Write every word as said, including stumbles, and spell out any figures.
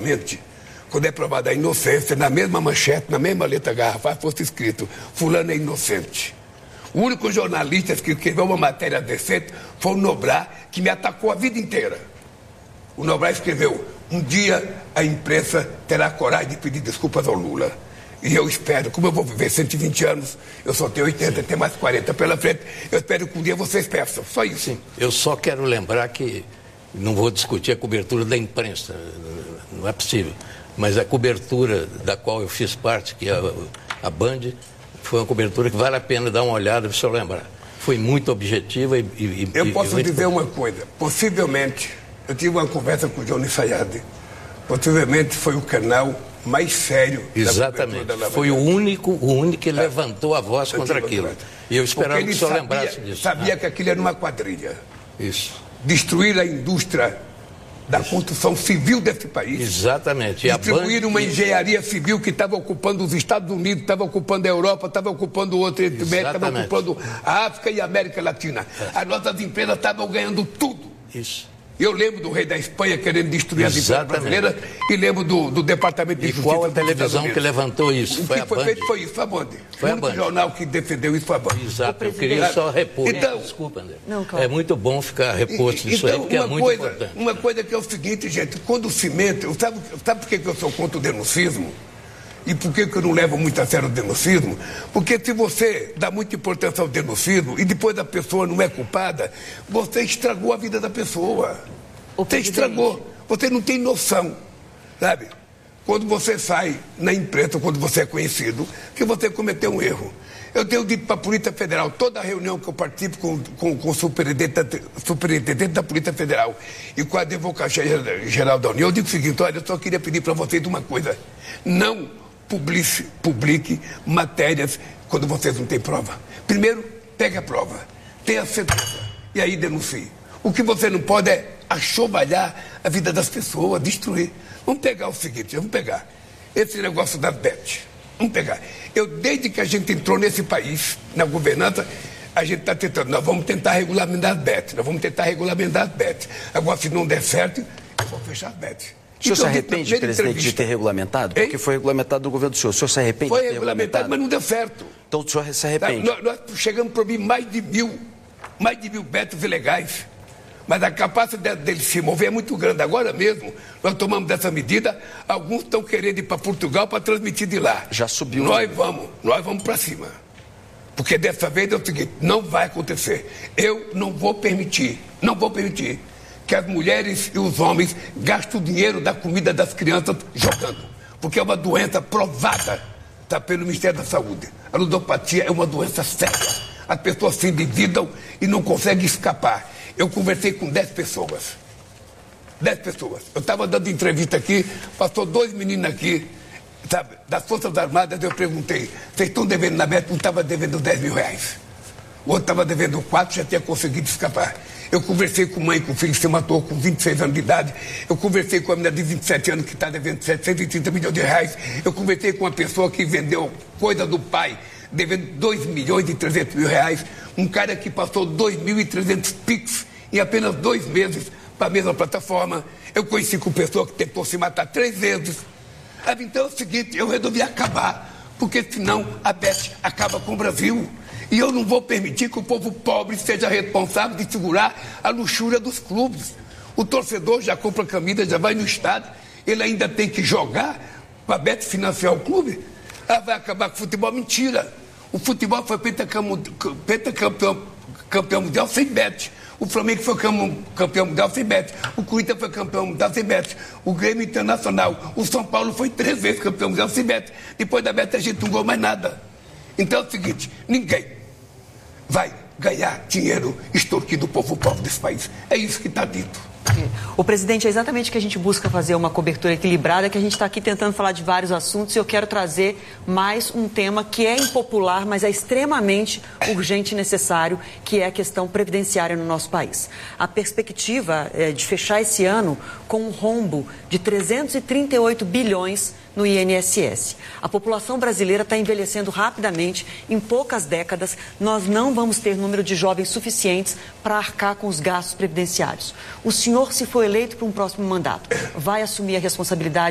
somente quando é provada a inocência, na mesma manchete, na mesma letra garrafal, fosse escrito: fulano é inocente. O único jornalista que escreveu uma matéria decente foi o Noblar, que me atacou a vida inteira. O Noblar escreveu: um dia a imprensa terá coragem de pedir desculpas ao Lula. E eu espero, como eu vou viver cento e vinte anos, eu só tenho oitenta, tenho mais quarenta pela frente, eu espero que um dia vocês peçam, só isso. Sim, eu só quero lembrar que, não vou discutir a cobertura da imprensa, não é possível, mas a cobertura da qual eu fiz parte, que é a, a Band, foi uma cobertura que vale a pena dar uma olhada, para o senhor lembrar. Foi muito objetiva e... e eu e, posso e dizer uma coisa, possivelmente, eu tive uma conversa com o Johnny Sayad, possivelmente foi o canal mais sério. Exatamente, da foi o único, o único que é. levantou a voz contra aquilo. E eu esperava que o senhor sabia, lembrasse disso. sabia ah. que aquilo era uma quadrilha. Isso. Destruir a indústria da Isso. construção civil desse país. Exatamente. E distribuir a uma Band... engenharia civil que estava ocupando os Estados Unidos, estava ocupando a Europa, estava ocupando o outro Oriente Médio, estava ocupando a África e a América Latina. É. As nossas empresas estavam ganhando tudo. Isso. Eu lembro do rei da Espanha querendo destruir as empresas brasileiras e lembro do, do Departamento de e Justiça. E qual a televisão que levantou isso? O foi que a foi Band? feito foi isso, foi a Band. Foi o único a Band. jornal que defendeu isso foi a Band. Exato, eu queria só repor. Então, Desculpa, André. Não, claro. É muito bom ficar reposto nisso então, aí, porque é muito coisa, importante. Uma coisa que é o seguinte, gente, quando o cimento... Sabe, sabe por que eu sou contra o denuncismo? E por que eu não levo muito a sério o denuncismo? Porque se você dá muita importância ao denuncismo e depois a pessoa não é culpada, você estragou a vida da pessoa. Você estragou, você não tem noção, sabe? Quando você sai na imprensa, quando você é conhecido, que você cometeu um erro. Eu tenho dito para a Polícia Federal, toda reunião que eu participo com, com, com o superintendente, superintendente da Polícia Federal e com a Advocacia Geral da União, eu digo o seguinte: olha, eu só queria pedir para vocês uma coisa: não publique, publique matérias quando vocês não têm prova. Primeiro, pegue a prova, tenha certeza, e aí denuncie. O que você não pode é achovalhar a vida das pessoas, destruir. Vamos pegar o seguinte, vamos pegar esse negócio das bets. Vamos pegar. Eu, desde que a gente entrou nesse país, na governança, a gente está tentando, nós vamos tentar regulamentar as bets, nós vamos tentar regulamentar as bets. Agora, se não der certo, eu vou fechar as bets. O senhor então, se arrepende, presidente, de ter regulamentado? Porque Ei? foi regulamentado no governo do senhor. O senhor se arrepende foi de ter regulamentado? Foi regulamentado, mas não deu certo. Então o senhor se arrepende? Nós, nós chegamos a proibir mais de mil, mais de mil bets ilegais. Mas a capacidade deles se mover é muito grande. Agora mesmo, nós tomamos essa medida, alguns estão querendo ir para Portugal para transmitir de lá. Já subiu. Nós vamos, nós vamos para cima. Porque dessa vez é o seguinte, não vai acontecer. Eu não vou permitir, não vou permitir que as mulheres e os homens gastem o dinheiro da comida das crianças jogando. Porque é uma doença provada, tá, pelo Ministério da Saúde. A ludopatia é uma doença séria. As pessoas se endividam e não conseguem escapar. Eu conversei com dez pessoas. Dez pessoas. Eu estava dando entrevista aqui, passou dois meninos aqui, sabe, das Forças Armadas, eu perguntei, vocês estão devendo na meta? Um estava devendo dez mil reais. O outro estava devendo quatro, já tinha conseguido escapar. Eu conversei com mãe, com filho que se matou com vinte e seis anos de idade. Eu conversei com a menina de vinte e sete anos que está devendo setecentos e trinta milhões de reais. Eu conversei com uma pessoa que vendeu coisa do pai, devendo dois milhões e trezentos mil reais. Um cara que passou dois mil e trezentos Pix em apenas dois meses para a mesma plataforma. Eu conheci com pessoa que tentou se matar três vezes. Então é o seguinte, eu resolvi acabar, porque senão a bet acaba com o Brasil. E eu não vou permitir que o povo pobre seja responsável de segurar a luxúria dos clubes. O torcedor já compra camisa, já vai no estádio, ele ainda tem que jogar para a bet financiar o clube. Ah, vai acabar com o futebol? Mentira. O futebol foi pentacampeão campeão mundial sem bet. O Flamengo foi campeão mundial sem bet. O Corinthians foi campeão mundial sem bet. O Grêmio Internacional. O São Paulo foi três vezes campeão mundial sem bet. Depois da bet a gente não ganhou mais nada. Então é o seguinte, ninguém vai ganhar dinheiro extorquindo o povo pobre desse país. É isso que está dito. O presidente, é exatamente o que a gente busca fazer, uma cobertura equilibrada, que a gente está aqui tentando falar de vários assuntos e eu quero trazer mais um tema que é impopular, mas é extremamente urgente e necessário, que é a questão previdenciária no nosso país. A perspectiva é de fechar esse ano com um rombo de trezentos e trinta e oito bilhões no I N S S. A população brasileira está envelhecendo rapidamente. Em poucas décadas, nós não vamos ter número de jovens suficientes para arcar com os gastos previdenciários. O senhor, se for eleito para um próximo mandato, vai assumir a responsabilidade